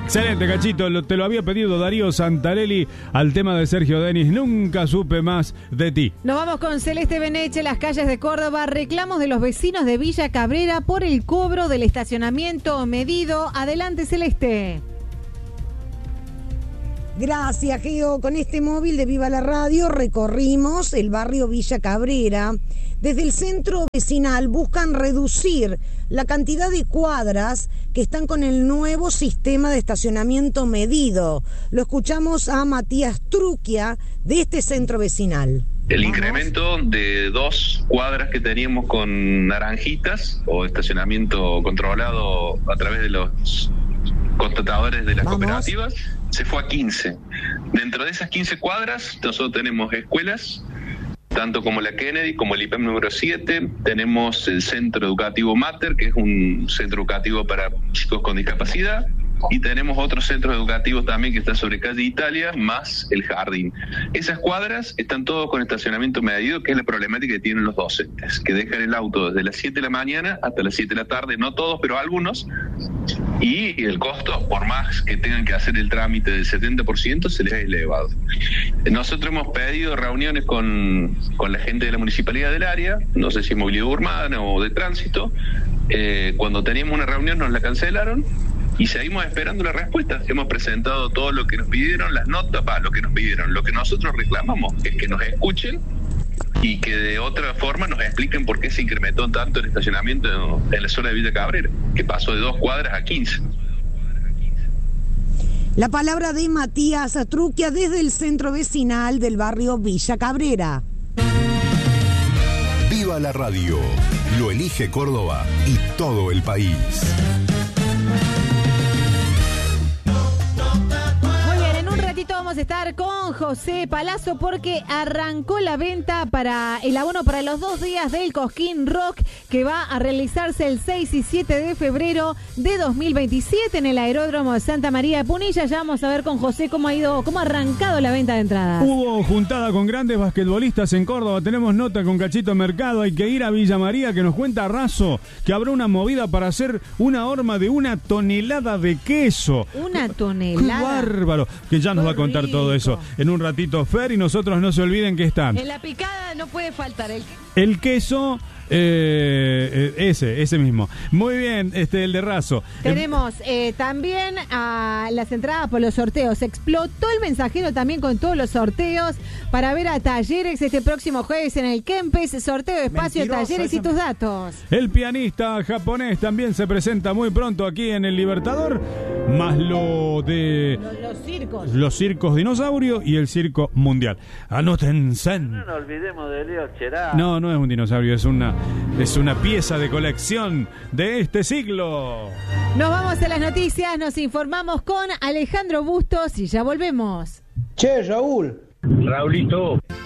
Excelente, Cachito. Te lo había pedido Darío Santarelli al tema de Sergio Denis. Nunca supe más de ti. Nos vamos con Celeste Beneche, las calles de Córdoba. Reclamos de los vecinos de Villa Cabrera por el cobro del estacionamiento medido. Adelante, Celeste. Gracias, Geo. Con este móvil de Viva la Radio recorrimos el barrio Villa Cabrera. Desde el centro vecinal buscan reducir la cantidad de cuadras que están con el nuevo sistema de estacionamiento medido. Lo escuchamos a Matías Truquia de este centro vecinal. El incremento de 2 cuadras que teníamos con naranjitas o estacionamiento controlado a través de los constatadores de las cooperativas se fue a 15. Dentro de esas 15 cuadras nosotros tenemos escuelas, tanto como la Kennedy, como el IPEM número 7, tenemos el Centro Educativo Mater, que es un centro educativo para chicos con discapacidad, y tenemos otros centros educativos también que están sobre calle Italia, más el jardín. Esas cuadras están todos con estacionamiento medido, que es la problemática que tienen los docentes, que dejan el auto desde las 7 de la mañana hasta las 7 de la tarde, no todos, pero algunos, y el costo, por más que tengan que hacer el trámite del 70%, se les ha elevado. Nosotros hemos pedido reuniones con la gente de la municipalidad del área, no sé si movilidad urbana o de tránsito. Cuando teníamos una reunión nos la cancelaron y seguimos esperando la respuesta. Hemos presentado todo lo que nos pidieron, las notas para lo que nos pidieron. Lo que nosotros reclamamos es que nos escuchen y que de otra forma nos expliquen por qué se incrementó tanto el estacionamiento en la zona de Villa Cabrera, que pasó de 2 cuadras a 15. La palabra de Matías Truquia desde el centro vecinal del barrio Villa Cabrera. Viva la radio, lo elige Córdoba y todo el país. Vamos a estar con José Palazzo porque arrancó la venta para el abono para los 2 días del Cosquín Rock que va a realizarse el 6 y 7 de febrero de 2027 en el Aeródromo de Santa María de Punilla. Ya vamos a ver con José cómo ha arrancado la venta de entradas. Hubo juntada con grandes basquetbolistas en Córdoba. Tenemos nota con Cachito Mercado. Hay que ir a Villa María, que nos cuenta Razo que habrá una movida para hacer una horma de 1 tonelada de queso. 1 tonelada. ¡Qué bárbaro! Que ya nos va a contar todo eso en un ratito, Fer, y nosotros no se olviden que están. En la picada no puede faltar el queso. Ese mismo. Muy bien, el de Razo. Tenemos también a las entradas por los sorteos. Explotó el mensajero también con todos los sorteos para ver a Talleres este próximo jueves en el Kempes. Sorteo de espacio, Mentiroso, Talleres y tus datos. El pianista japonés también se presenta muy pronto aquí en el Libertador. Más lo de los circos dinosaurio y el circo mundial. Anótense. No nos olvidemos de Leo Cherá. No es un dinosaurio, es una pieza de colección de este siglo. Nos vamos a las noticias, nos informamos con Alejandro Bustos y ya volvemos. Che, Raúl. Raulito.